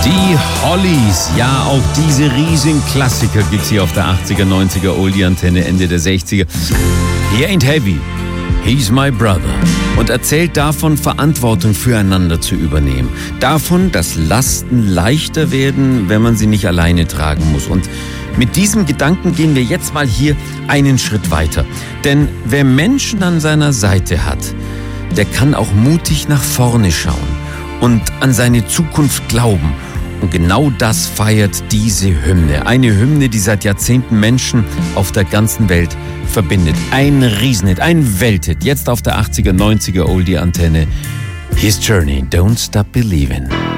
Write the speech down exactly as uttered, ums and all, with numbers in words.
Die Hollies, ja, auch diese riesigen Klassiker gibt's hier auf der achtziger, neunziger Oldie-Antenne Ende der sechziger. He ain't heavy, he's my brother. Und erzählt davon, Verantwortung füreinander zu übernehmen. Davon, dass Lasten leichter werden, wenn man sie nicht alleine tragen muss. Und mit diesem Gedanken gehen wir jetzt mal hier einen Schritt weiter. Denn wer Menschen an seiner Seite hat, der kann auch mutig nach vorne schauen und an seine Zukunft glauben. Und genau das feiert diese Hymne. Eine Hymne, die seit Jahrzehnten Menschen auf der ganzen Welt verbindet. Ein Riesenhit, ein Welthit. Jetzt auf der achtziger, neunziger Oldie-Antenne. His Journey, Don't Stop Believin'.